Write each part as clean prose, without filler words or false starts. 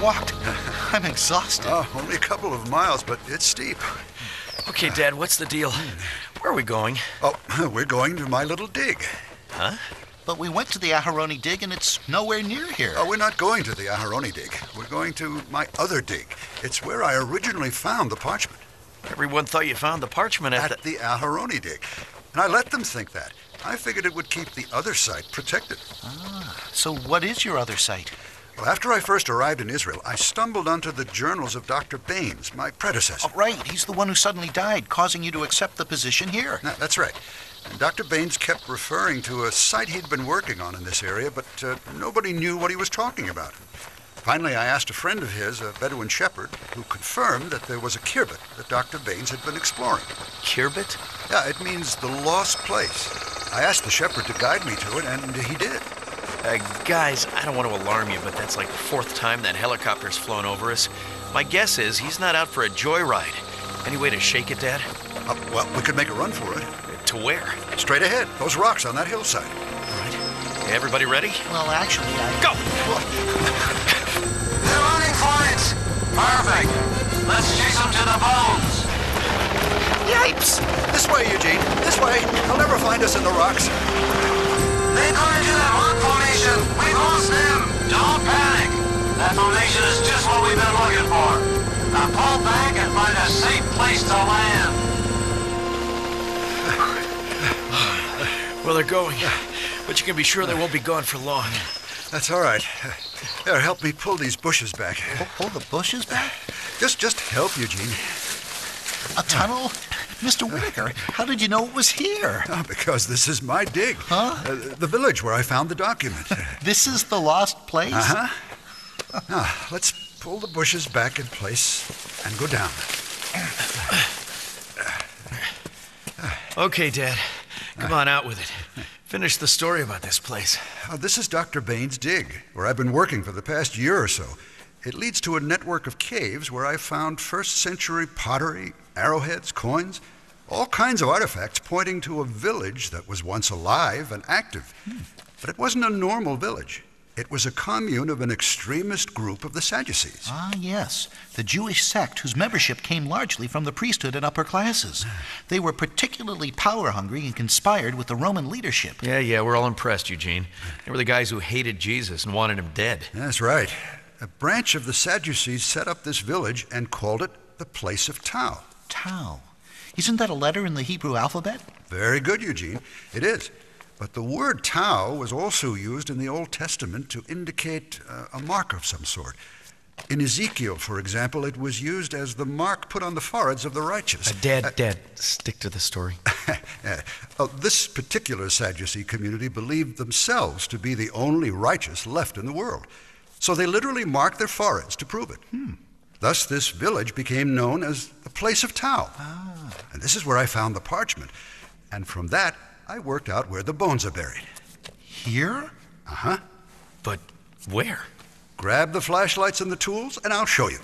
walked. I'm exhausted. Oh, only a couple of miles, but it's steep. Okay, Dad, what's the deal? Where are we going? Oh, we're going to my little dig. Huh? But we went to the Aharoni dig, and it's nowhere near here. Oh, we're not going to the Aharoni dig. We're going to my other dig. It's where I originally found the parchment. Everyone thought you found the parchment At the Aharoni dig. And I let them think that. I figured it would keep the other site protected. So what is your other site? Well, after I first arrived in Israel, I stumbled onto the journals of Dr. Baines, my predecessor. Oh, right. He's the one who suddenly died, causing you to accept the position here. That's right. And Dr. Baines kept referring to a site he'd been working on in this area, but nobody knew what he was talking about. Finally, I asked a friend of his, a Bedouin shepherd, who confirmed that there was a kirbet that Dr. Baines had been exploring. Kirbet? Yeah, it means the lost place. I asked the shepherd to guide me to it, and he did. Guys, I don't want to alarm you, but that's like the fourth time that helicopter's flown over us. My guess is he's not out for a joyride. Any way to shake it, Dad? Well, we could make a run for it. To where? Straight ahead. Those rocks on that hillside. All right. Everybody ready? Well, actually, Go! They're running for it! Perfect! Let's chase them to the bones! Yipes! This way, Eugene. This way. They'll never find us in the rocks. They've gone into that rock formation! We've lost them! Don't panic! That formation is just what we've been looking for. Now pull back and find a safe place to land. Well, they're going. But you can be sure they won't be gone for long. That's all right. Here, help me pull these bushes back. Pull the bushes back? Just help, Eugene. A tunnel? Mr. Whitaker, how did you know it was here? Oh, because this is my dig. Huh? The village where I found the document. This is the lost place? Uh-huh. Now, let's pull the bushes back in place and go down. Okay, Dad. Come on, out with it. Finish the story about this place. This is Dr. Baines' dig, where I've been working for the past year or so. It leads to a network of caves where I found first-century pottery, arrowheads, coins, all kinds of artifacts pointing to a village that was once alive and active. But it wasn't a normal village. It was a commune of an extremist group of the Sadducees. Ah, yes. The Jewish sect whose membership came largely from the priesthood and upper classes. They were particularly power-hungry and conspired with the Roman leadership. Yeah, we're all impressed, Eugene. They were the guys who hated Jesus and wanted him dead. That's right. A branch of the Sadducees set up this village and called it the Place of Tau. Tau. Isn't that a letter in the Hebrew alphabet? Very good, Eugene. It is. But the word Tau was also used in the Old Testament to indicate a mark of some sort. In Ezekiel, for example, it was used as the mark put on the foreheads of the righteous. Dad, stick to the story. This particular Sadducee community believed themselves to be the only righteous left in the world. So they literally marked their foreheads to prove it. Thus, this village became known as the Place of Tau. And this is where I found the parchment. And from that, I worked out where the bones are buried. Here? Uh-huh. But where? Grab the flashlights and the tools, and I'll show you.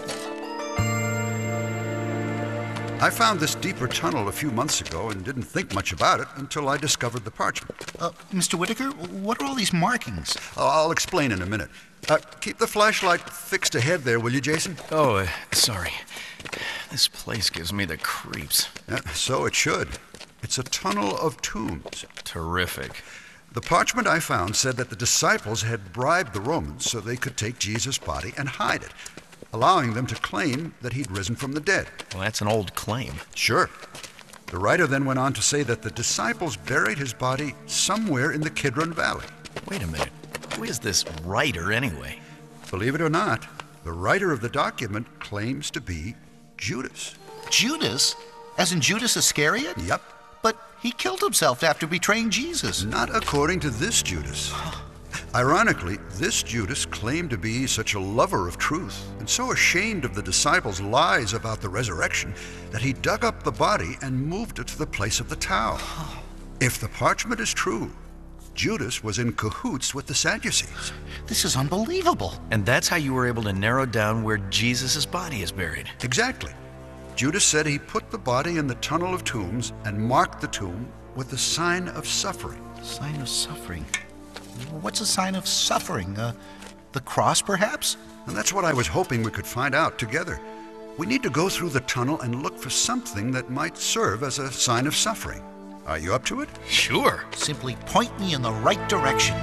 I found this deeper tunnel a few months ago and didn't think much about it until I discovered the parchment. Mr. Whitaker, what are all these markings? I'll explain in a minute. Keep the flashlight fixed ahead there, will you, Jason? Oh, sorry. This place gives me the creeps. So it should. It's a tunnel of tombs. Terrific. The parchment I found said that the disciples had bribed the Romans so they could take Jesus' body and hide it, allowing them to claim that he'd risen from the dead. Well, that's an old claim. Sure. The writer then went on to say that the disciples buried his body somewhere in the Kidron Valley. Wait a minute. Who is this writer, anyway? Believe it or not, the writer of the document claims to be Judas. Judas? As in Judas Iscariot? Yep. But he killed himself after betraying Jesus. Not according to this Judas. Ironically, this Judas claimed to be such a lover of truth and so ashamed of the disciples' lies about the resurrection that he dug up the body and moved it to the place of the Tau. If the parchment is true, Judas was in cahoots with the Sadducees. This is unbelievable. And that's how you were able to narrow down where Jesus' body is buried. Exactly. Judas said he put the body in the tunnel of tombs and marked the tomb with the sign of suffering. Sign of suffering? What's a sign of suffering? The cross, perhaps? And that's what I was hoping we could find out together. We need to go through the tunnel and look for something that might serve as a sign of suffering. Are you up to it? Sure. Simply point me in the right direction.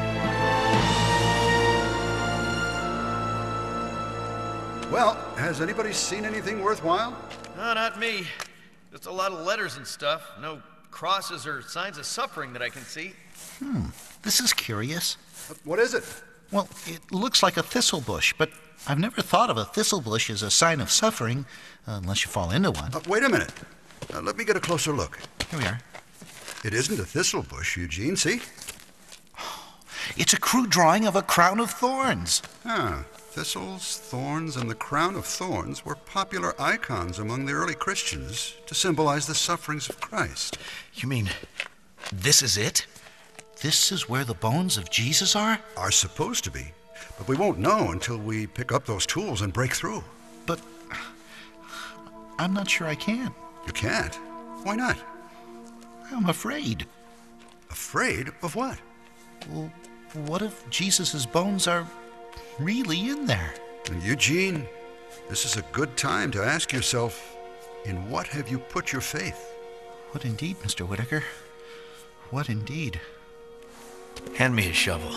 Well, has anybody seen anything worthwhile? No, not me. Just a lot of letters and stuff. No crosses or signs of suffering that I can see. This is curious. What is it? Well, it looks like a thistle bush, but I've never thought of a thistle bush as a sign of suffering, unless you fall into one. Wait a minute. Let me get a closer look. Here we are. It isn't a thistle bush, Eugene, see? It's a crude drawing of a crown of thorns. Thistles, thorns, and the crown of thorns were popular icons among the early Christians to symbolize the sufferings of Christ. You mean this is it? This is where the bones of Jesus are? Are supposed to be, but we won't know until we pick up those tools and break through. But I'm not sure I can. You can't? Why not? I'm afraid. Afraid of what? Well, what if Jesus' bones are really in there? And Eugene, this is a good time to ask yourself, in what have you put your faith? What indeed, Mr. Whitaker? What indeed? Hand me a shovel.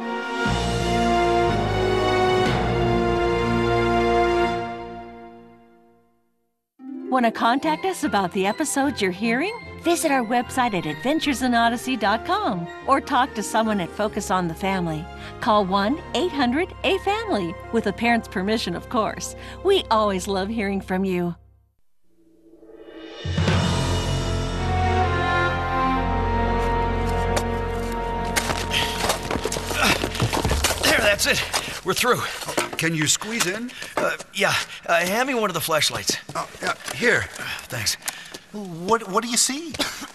Want to contact us about the episodes you're hearing? Visit our website at adventuresinodyssey.com or talk to someone at Focus on the Family. Call 1-800-A-FAMILY, with a parent's permission, of course. We always love hearing from you. There, that's it. We're through. Can you squeeze in? Yeah. Hand me one of the flashlights. Yeah, here. Thanks. What do you see?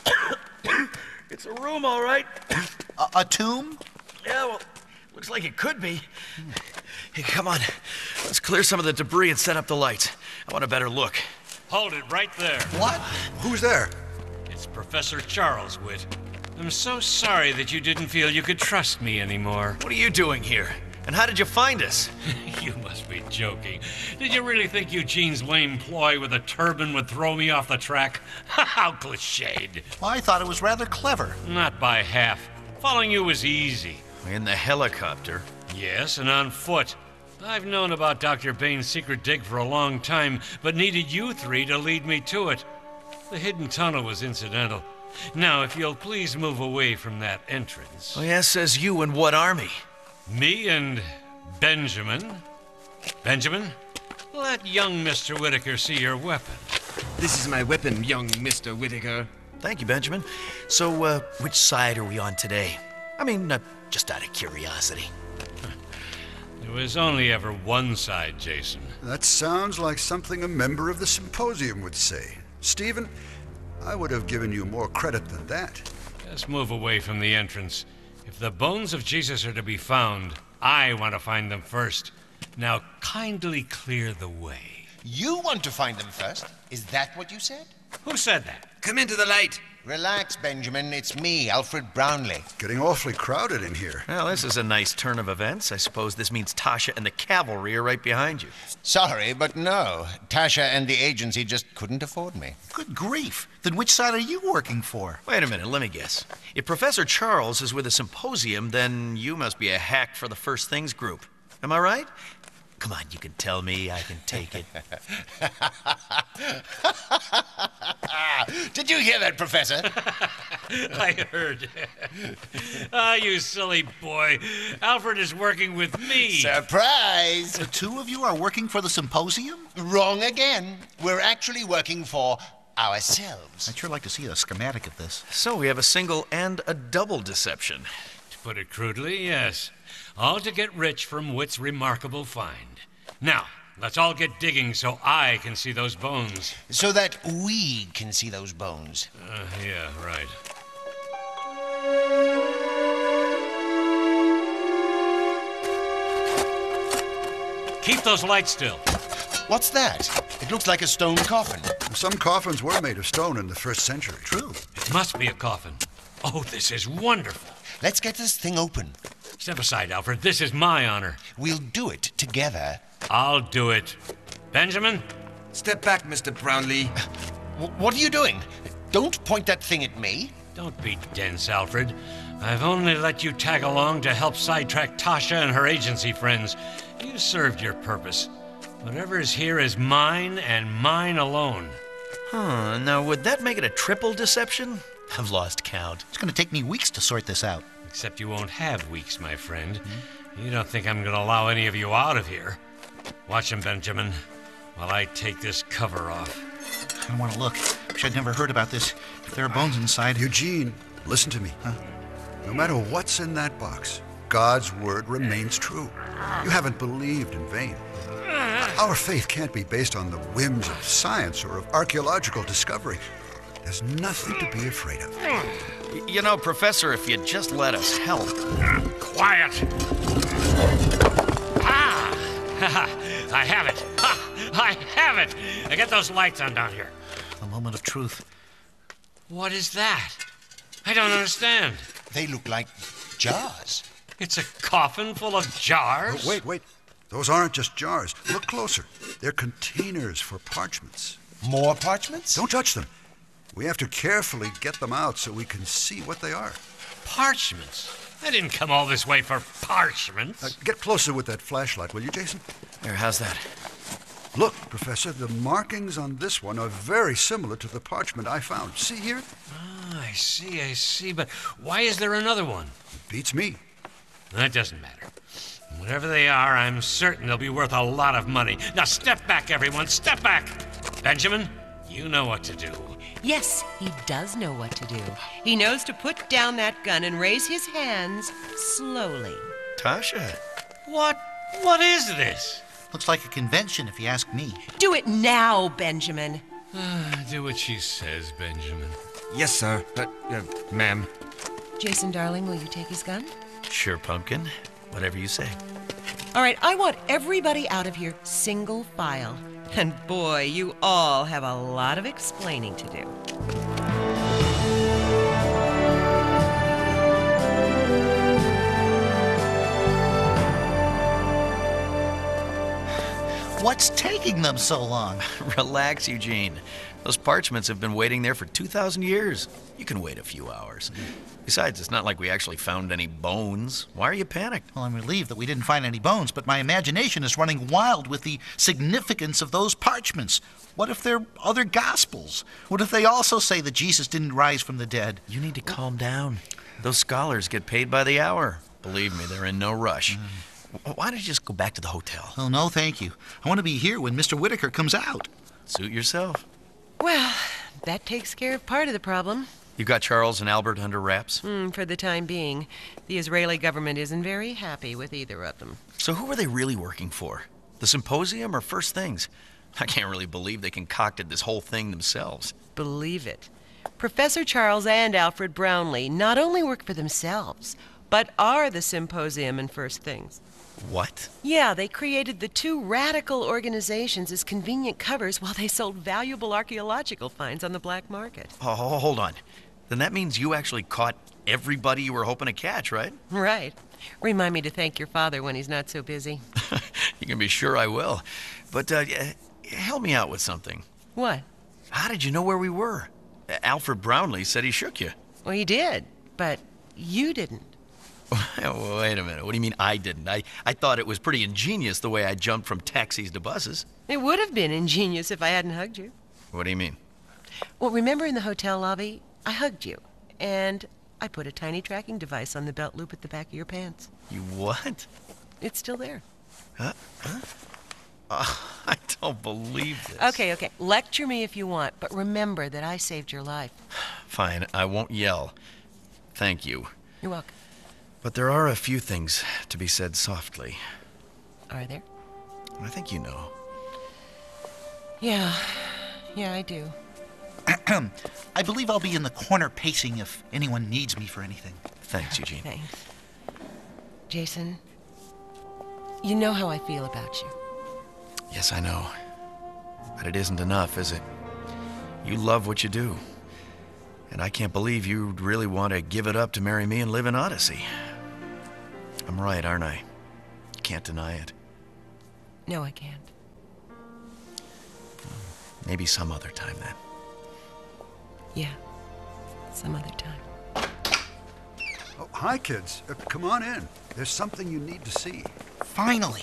It's a room, all right. A tomb? Yeah, well, looks like it could be. Hey, come on. Let's clear some of the debris and set up the lights. I want a better look. Hold it right there. What? Who's there? It's Professor Charles Witt. I'm so sorry that you didn't feel you could trust me anymore. What are you doing here? And how did you find us? You must be joking. Did you really think Eugene's lame ploy with a turban would throw me off the track? How cliched. Well, I thought it was rather clever. Not by half. Following you was easy. In the helicopter. Yes, and on foot. I've known about Dr. Bain's secret dig for a long time, but needed you three to lead me to it. The hidden tunnel was incidental. Now, if you'll please move away from that entrance. Oh, yeah, says you and what army? Me and Benjamin. Benjamin, let young Mr. Whitaker see your weapon. This is my weapon, young Mr. Whitaker. Thank you, Benjamin. So, which side are we on today? I mean, just out of curiosity. There was only ever one side, Jason. That sounds like something a member of the symposium would say. Stephen, I would have given you more credit than that. Just move away from the entrance. If the bones of Jesus are to be found, I want to find them first. Now kindly clear the way. You want to find them first? Is that what you said? Who said that? Come into the light. Relax, Benjamin. It's me, Alfred Brownlee. Getting awfully crowded in here. Well, this is a nice turn of events. I suppose this means Tasha and the cavalry are right behind you. Sorry, but no. Tasha and the agency just couldn't afford me. Good grief. Then which side are you working for? Wait a minute, let me guess. If Professor Charles is with a symposium, then you must be a hack for the First Things group. Am I right? Come on, you can tell me. I can take it. Did you hear that, Professor? I heard. You silly boy. Alfred is working with me. Surprise! The two of you are working for the symposium? Wrong again. We're actually working for ourselves. I'd sure like to see a schematic of this. So we have a single and a double deception. To put it crudely, yes. All to get rich from Witt's remarkable find. Now, let's all get digging so I can see those bones. So that we can see those bones. Yeah, right. Keep those lights still. What's that? It looks like a stone coffin. Some coffins were made of stone in the 1st century. True. It must be a coffin. Oh, this is wonderful. Let's get this thing open. Step aside, Alfred. This is my honor. We'll do it together. I'll do it. Benjamin? Step back, Mr. Brownlee. What are you doing? Don't point that thing at me. Don't be dense, Alfred. I've only let you tag along to help sidetrack Tasha and her agency friends. You served your purpose. Whatever is here is mine and mine alone. Huh, now would that make it a triple deception? I've lost count. It's going to take me weeks to sort this out. Except you won't have weeks, my friend. You don't think I'm going to allow any of you out of here. Watch him, Benjamin, while I take this cover off. I don't want to look. Wish I'd never heard about this. If there are bones inside... Eugene, listen to me. No matter what's in that box, God's word remains true. You haven't believed in vain. Our faith can't be based on the whims of science or of archaeological discovery. There's nothing to be afraid of. You know, Professor, if you'd just let us help. Quiet! I have it! I have it! Now get those lights on down here. The moment of truth. What is that? I don't understand. They look like jars. It's a coffin full of jars? Oh, wait. Those aren't just jars. Look closer. They're containers for parchments. More parchments? Don't touch them. We have to carefully get them out so we can see what they are. Parchments? I didn't come all this way for parchments. Get closer with that flashlight, will you, Jason? There, how's that? Look, Professor, the markings on this one are very similar to the parchment I found. See here? I see. But why is there another one? Beats me. That doesn't matter. Whatever they are, I'm certain they'll be worth a lot of money. Now step back, everyone, step back! Benjamin, you know what to do. Yes, he does know what to do. He knows to put down that gun and raise his hands slowly. Tasha? What is this? Looks like a convention, if you ask me. Do it now, Benjamin. Do what she says, Benjamin. Yes, sir. Ma'am. Jason, darling, will you take his gun? Sure, Pumpkin. Whatever you say. All right, I want everybody out of here single file. And boy, you all have a lot of explaining to do. What's taking them so long? Relax, Eugene. Those parchments have been waiting there for 2,000 years. You can wait a few hours. Besides, it's not like we actually found any bones. Why are you panicked? Well, I'm relieved that we didn't find any bones, but my imagination is running wild with the significance of those parchments. What if they're other gospels? What if they also say that Jesus didn't rise from the dead? You need to calm down. Those scholars get paid by the hour. Believe me, they're in no rush. Why don't you just go back to the hotel? Oh, no, thank you. I want to be here when Mr. Whitaker comes out. Suit yourself. Well, that takes care of part of the problem. You got Charles and Albert under wraps? For the time being. The Israeli government isn't very happy with either of them. So who are they really working for? The symposium or First Things? I can't really believe they concocted this whole thing themselves. Believe it. Professor Charles and Alfred Brownlee not only work for themselves, but are the symposium and First Things. What? Yeah, they created the two radical organizations as convenient covers while they sold valuable archaeological finds on the black market. Oh, hold on. Then that means you actually caught everybody you were hoping to catch, right? Right. Remind me to thank your father when he's not so busy. You can be sure I will. But help me out with something. What? How did you know where we were? Alfred Brownlee said he shook you. Well, he did, but you didn't. Wait a minute. What do you mean I didn't? I thought it was pretty ingenious the way I jumped from taxis to buses. It would have been ingenious if I hadn't hugged you. What do you mean? Well, remember in the hotel lobby, I hugged you, and I put a tiny tracking device on the belt loop at the back of your pants. You what? It's still there. Huh? I don't believe this. Okay. Lecture me if you want, but remember that I saved your life. Fine, I won't yell. Thank you. You're welcome. But there are a few things to be said softly. Are there? I think you know. Yeah, I do. I believe I'll be in the corner pacing if anyone needs me for anything. Thanks, Eugene. Thanks. Jason, you know how I feel about you. Yes, I know. But it isn't enough, is it? You love what you do. And I can't believe you'd really want to give it up to marry me and live in Odyssey. I'm right, aren't I? Can't deny it. No, I can't. Maybe some other time then. Yeah, some other time. Oh, hi, kids. Come on in. There's something you need to see. Finally.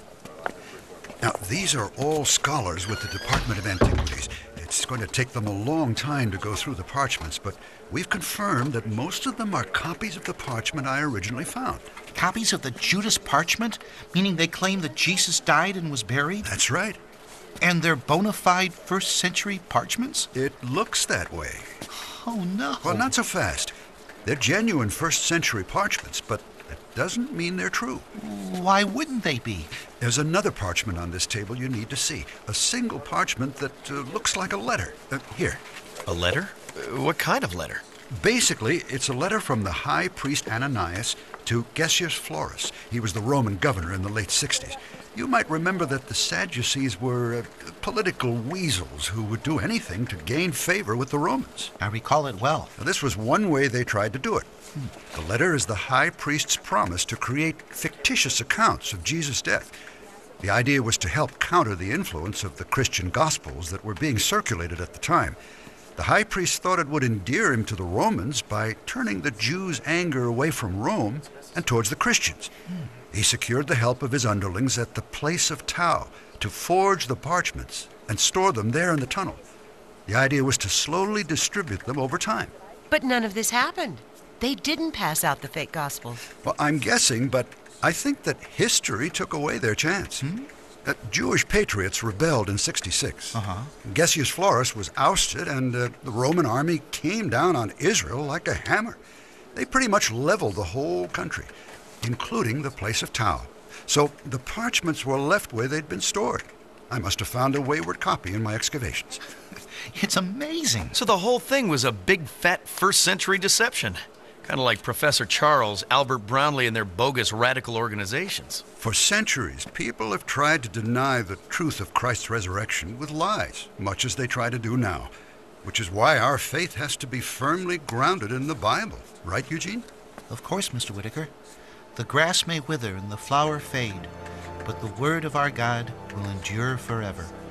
Now, these are all scholars with the Department of Antiquities. It's going to take them a long time to go through the parchments, but we've confirmed that most of them are copies of the parchment I originally found. Copies of the Judas parchment? Meaning they claim that Jesus died and was buried? That's right. And they're bona fide first century parchments? It looks that way. Oh, no. Well, not so fast. They're genuine first century parchments, but it doesn't mean they're true. Why wouldn't they be? There's another parchment on this table you need to see. A single parchment that looks like a letter. Here. A letter? What kind of letter? Basically, it's a letter from the high priest Ananias to Gessius Florus. He was the Roman governor in the late 60s. You might remember that the Sadducees were political weasels who would do anything to gain favor with the Romans. I recall it well. Now, this was one way they tried to do it. The letter is the high priest's promise to create fictitious accounts of Jesus' death. The idea was to help counter the influence of the Christian Gospels that were being circulated at the time. The high priest thought it would endear him to the Romans by turning the Jews' anger away from Rome and towards the Christians. He secured the help of his underlings at the place of Tau to forge the parchments and store them there in the tunnel. The idea was to slowly distribute them over time. But none of this happened. They didn't pass out the fake Gospels. Well, I'm guessing, but I think that history took away their chance. Jewish patriots rebelled in 66. Gessius Florus was ousted, and the Roman army came down on Israel like a hammer. They pretty much leveled the whole country, including the place of Tau. So the parchments were left where they'd been stored. I must have found a wayward copy in my excavations. It's amazing. So the whole thing was a big, fat first century deception. Kind of like Professor Charles, Albert Brownlee, and their bogus radical organizations. For centuries, people have tried to deny the truth of Christ's resurrection with lies, much as they try to do now. Which is why our faith has to be firmly grounded in the Bible. Right, Eugene? Of course, Mr. Whitaker. The grass may wither and the flower fade, but the word of our God will endure forever.